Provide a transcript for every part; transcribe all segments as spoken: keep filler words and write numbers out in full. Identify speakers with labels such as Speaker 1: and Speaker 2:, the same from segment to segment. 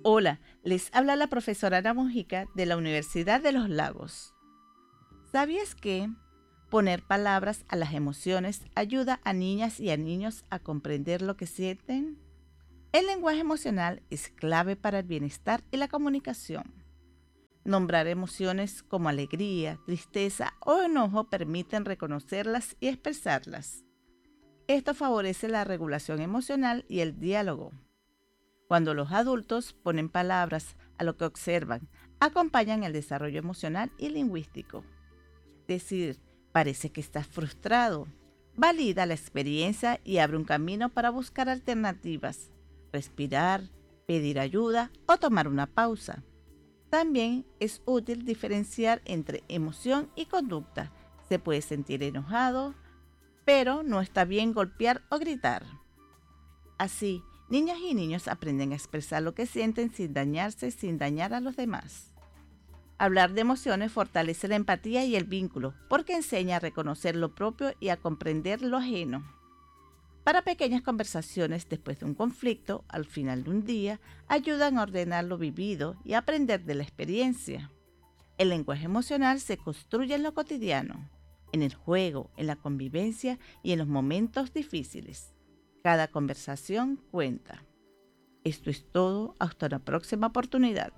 Speaker 1: Hola, les habla la profesora Ana Mojica de la Universidad de los Lagos. ¿Sabías que poner palabras a las emociones ayuda a niñas y a niños a comprender lo que sienten? El lenguaje emocional es clave para el bienestar y la comunicación. Nombrar emociones como alegría, tristeza o enojo permiten reconocerlas y expresarlas. Esto favorece la regulación emocional y el diálogo. Cuando los adultos ponen palabras a lo que observan, acompañan el desarrollo emocional y lingüístico. Decir, parece que estás frustrado, valida la experiencia y abre un camino para buscar alternativas, respirar, pedir ayuda o tomar una pausa. También es útil diferenciar entre emoción y conducta. Se puede sentir enojado, pero no está bien golpear o gritar. Así, niñas y niños aprenden a expresar lo que sienten sin dañarse, sin dañar a los demás. Hablar de emociones fortalece la empatía y el vínculo, porque enseña a reconocer lo propio y a comprender lo ajeno. Para pequeñas conversaciones después de un conflicto, al final de un día, ayudan a ordenar lo vivido y a aprender de la experiencia. El lenguaje emocional se construye en lo cotidiano, en el juego, en la convivencia y en los momentos difíciles. Cada conversación cuenta. Esto es todo, hasta una próxima oportunidad.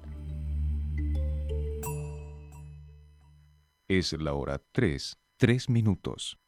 Speaker 2: Es la hora tres, tres minutos.